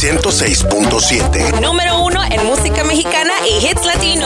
106.7. Número 1 en música mexicana y hits latinos.